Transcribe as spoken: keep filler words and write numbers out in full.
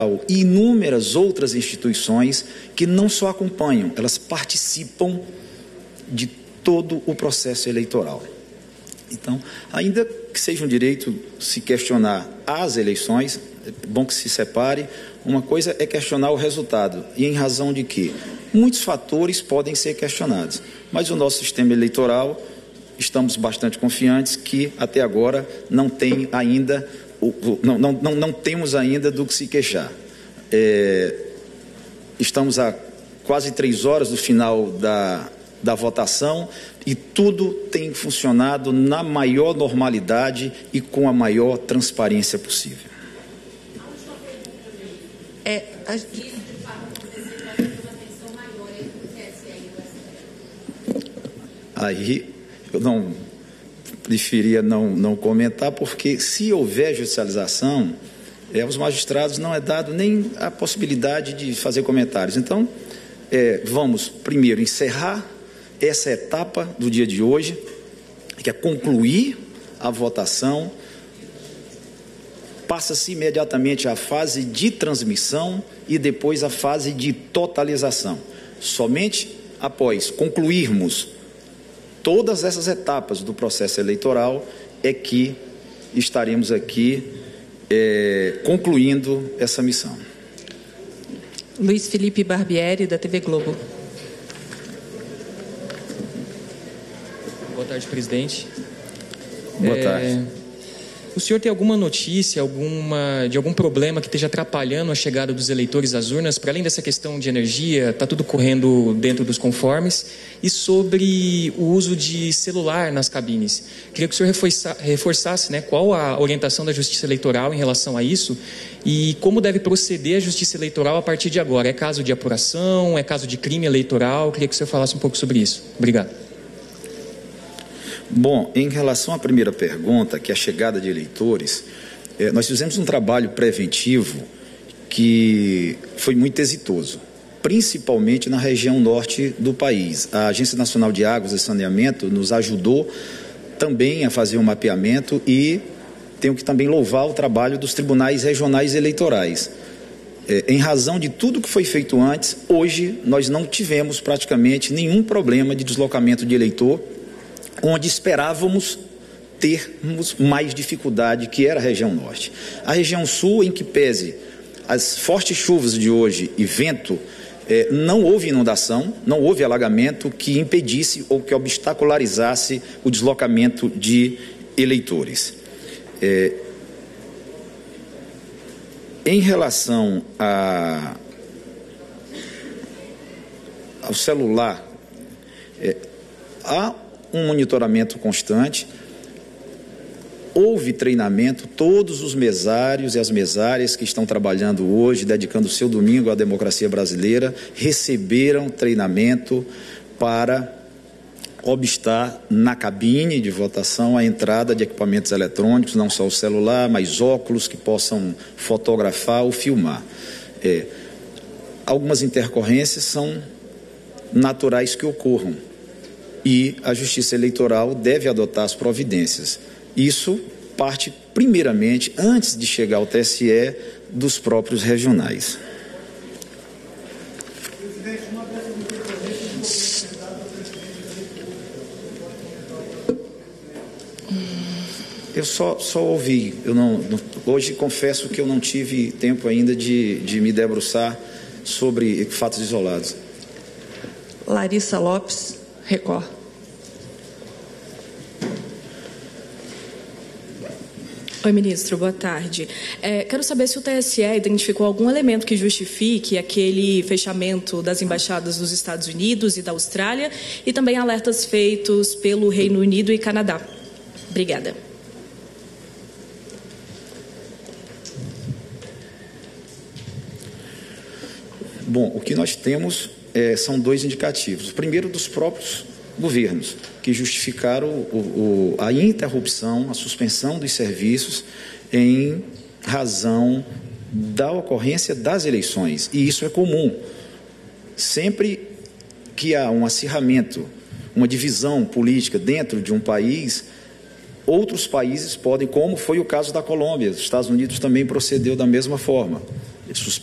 e inúmeras outras instituições que não só acompanham, elas participam de todo o processo eleitoral. Então, ainda que seja um direito se questionar as eleições, é bom que se separe. Uma coisa é questionar o resultado, e em razão de que muitos fatores podem ser questionados, mas o nosso sistema eleitoral, estamos bastante confiantes que até agora não tem ainda, não, não, não, não temos ainda do que se queixar. É, estamos a quase três horas do final da, da votação e tudo tem funcionado na maior normalidade e com a maior transparência possível. É, a... Aí eu não preferia não, não comentar, porque se houver judicialização, é, os magistrados não é dado nem a possibilidade de fazer comentários. Então, é, vamos primeiro encerrar essa etapa do dia de hoje, que é concluir a votação. Passa-se imediatamente à fase de transmissão e depois à fase de totalização. Somente após concluirmos todas essas etapas do processo eleitoral é que estaremos aqui é, concluindo essa missão. Luiz Felipe Barbieri, da T V Globo. Boa tarde, presidente. Boa é... tarde. O senhor tem alguma notícia, alguma, de algum problema que esteja atrapalhando a chegada dos eleitores às urnas, para além dessa questão de energia, está tudo correndo dentro dos conformes, e sobre o uso de celular nas cabines? Queria que o senhor reforça, reforçasse, né, qual a orientação da Justiça Eleitoral em relação a isso e como deve proceder a Justiça Eleitoral a partir de agora. É caso de apuração, é caso de crime eleitoral? Queria que o senhor falasse um pouco sobre isso. Obrigado. Bom, em relação à primeira pergunta, que é a chegada de eleitores, eh, nós fizemos um trabalho preventivo que foi muito exitoso, principalmente na região norte do país. A Agência Nacional de Águas e Saneamento nos ajudou também a fazer um mapeamento e tenho que também louvar o trabalho dos tribunais regionais eleitorais. Eh, em razão de tudo que foi feito antes, hoje nós não tivemos praticamente nenhum problema de deslocamento de eleitor, onde esperávamos termos mais dificuldade, que era a região norte. A região sul, em que pese as fortes chuvas de hoje e vento, eh, não houve inundação, não houve alagamento que impedisse ou que obstacularizasse o deslocamento de eleitores. Eh, em relação a, ao celular, eh, há um monitoramento constante, houve treinamento, todos os mesários e as mesárias que estão trabalhando hoje, dedicando o seu domingo à democracia brasileira, receberam treinamento para obstar na cabine de votação a entrada de equipamentos eletrônicos, não só o celular, mas óculos que possam fotografar ou filmar. É, algumas intercorrências são naturais que ocorram, e a Justiça Eleitoral deve adotar as providências. Isso parte, primeiramente, antes de chegar ao T S E, dos próprios regionais. Eu só, só ouvi, eu não, não, hoje confesso que eu não tive tempo ainda de, de me debruçar sobre fatos isolados. Larissa Lopes, Record. Oi, ministro, boa tarde. É, quero saber se o T S E identificou algum elemento que justifique aquele fechamento das embaixadas dos Estados Unidos e da Austrália e também alertas feitos pelo Reino Unido e Canadá. Obrigada. Bom, o que nós temos é, são dois indicativos. O primeiro dos próprios governos, que justificaram o, o, a interrupção, a suspensão dos serviços em razão da ocorrência das eleições. E isso é comum. Sempre que há um acirramento, uma divisão política dentro de um país, outros países podem, como foi o caso da Colômbia, os Estados Unidos também procedeu da mesma forma. Ele